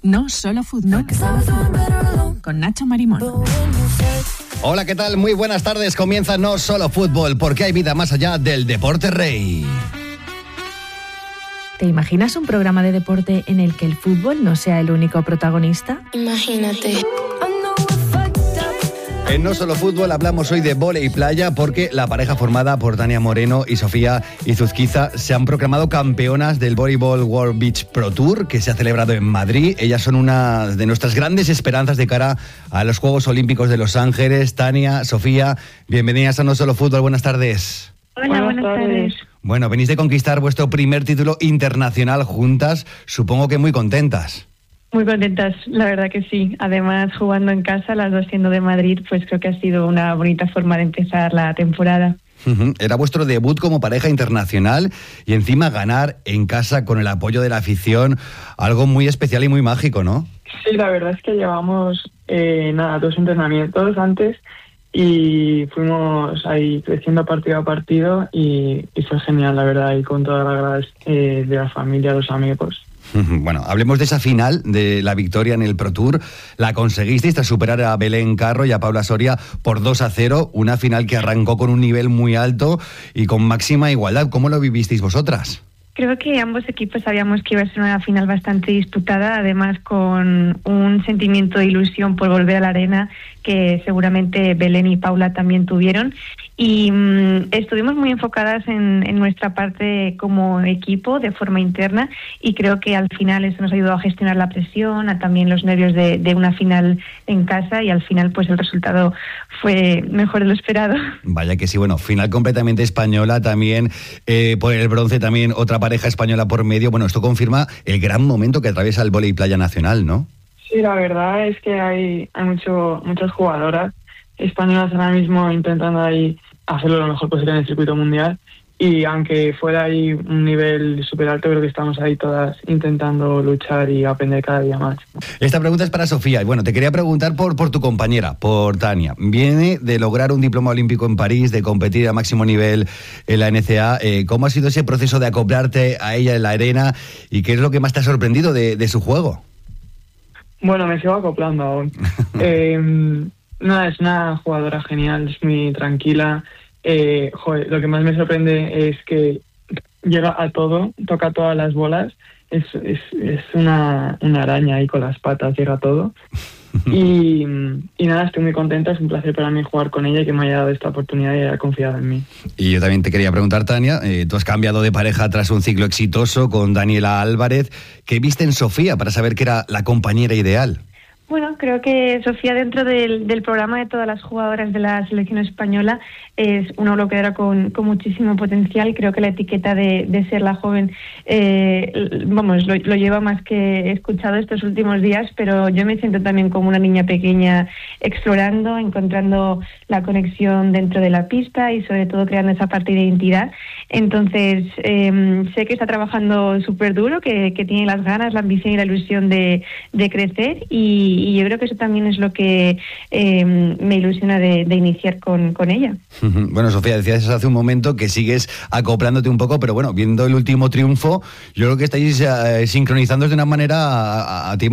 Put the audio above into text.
No Solo Fútbol. Con Nacho Marimón. Hola, ¿qué tal? Muy buenas tardes. Comienza No Solo Fútbol, porque hay vida más allá del deporte rey. ¿Te imaginas un programa de deporte en el que el fútbol no sea el único protagonista? Imagínate. En No Solo Fútbol hablamos hoy de vóley y playa porque la pareja formada por Tania Moreno y Sofía Izuzquiza se han proclamado campeonas del Volleyball World Beach Pro Tour, que se ha celebrado en Madrid. Ellas son una de nuestras grandes esperanzas de cara a los Juegos Olímpicos de Los Ángeles. Tania, Sofía, bienvenidas a No Solo Fútbol. Buenas tardes. Hola, buenas tardes. Bueno, venís de conquistar vuestro primer título internacional juntas. Supongo que muy contentas. Muy contentas, la verdad que sí. Además, jugando en casa, las dos siendo de Madrid, pues creo que ha sido una bonita forma de empezar la temporada. Era vuestro debut como pareja internacional y encima ganar en casa con el apoyo de la afición, algo muy especial y muy mágico, ¿no? Sí, la verdad es que llevamos 2 entrenamientos antes y fuimos ahí creciendo partido a partido y fue genial, la verdad, y con todas las gradas de la familia, los amigos. Bueno, hablemos de esa final, de la victoria en el Pro Tour. La conseguisteis tras superar a Belén Carro y a Paula Soria por 2-0, una final que arrancó con un nivel muy alto y con máxima igualdad. ¿Cómo lo vivisteis vosotras? Creo que ambos equipos sabíamos que iba a ser una final bastante disputada, además con un sentimiento de ilusión por volver a la arena que seguramente Belén y Paula también tuvieron. Y estuvimos muy enfocadas en nuestra parte como equipo de forma interna y creo que al final eso nos ayudó a gestionar la presión, a también los nervios de una final en casa y al final pues el resultado fue mejor de lo esperado. Vaya que sí, bueno, final completamente española también, por el bronce también otra pareja española por medio. Bueno, esto confirma el gran momento que atraviesa el vóley playa nacional, ¿no? Sí, la verdad es que hay muchas jugadoras españolas ahora mismo intentando ahí hacerlo lo mejor posible en el circuito mundial y aunque fuera ahí un nivel súper alto, creo que estamos ahí todas intentando luchar y aprender cada día más. Esta pregunta es para Sofía y bueno, te quería preguntar por tu compañera, por Tania. Viene de lograr un diploma olímpico en París, de competir a máximo nivel en la NCAA. ¿Cómo ha sido ese proceso de acoplarte a ella en la arena y qué es lo que más te ha sorprendido de su juego? Bueno, me sigo acoplando aún. Es una jugadora genial, es muy tranquila. Lo que más me sorprende es que llega a todo, toca todas las bolas. Es una araña ahí con las patas, llega a todo. Y nada, estoy muy contenta, es un placer para mí jugar con ella y que me haya dado esta oportunidad y haya confiado en mí. Y yo también te quería preguntar, Tania, tú has cambiado de pareja tras un ciclo exitoso con Daniela Álvarez. ¿Qué viste en Sofía para saber que era la compañera ideal? Bueno, creo que Sofía dentro del programa de todas las jugadoras de la selección española es una bloqueadora con muchísimo potencial. Creo que la etiqueta de ser la joven, lo lleva más que he escuchado estos últimos días, pero yo me siento también como una niña pequeña explorando, encontrando la conexión dentro de la pista y sobre todo creando esa parte de identidad. Entonces, sé que está trabajando súper duro, que tiene las ganas, la ambición y la ilusión de crecer y yo creo que eso también es lo que me ilusiona de iniciar con ella. Bueno, Sofía, decías hace un momento que sigues acoplándote un poco, pero bueno, viendo el último triunfo, yo creo que estáis sincronizándose de una manera a ti